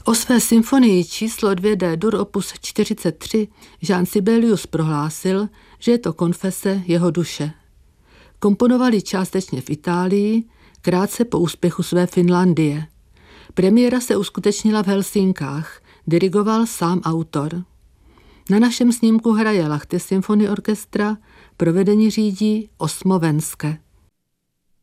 O své symfonii číslo 2 D-dur opus 43 Jean Sibelius prohlásil, že je to konfese jeho duše. Komponovali částečně v Itálii, krátce po úspěchu své Finlandie. Premiéra se uskutečnila v Helsinkách, dirigoval sám autor. Na našem snímku hraje Lahti Symphony Orchestra, provedení řídí Osmo Venske.